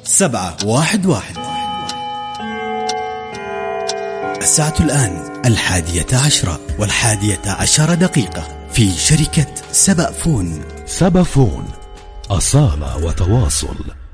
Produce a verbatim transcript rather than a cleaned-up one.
سبعة واحد واحد. الساعة الآن الحادية عشرة والحادية عشر دقيقة في شركة سبأ فون. سبأ فون، أصالة وتواصل.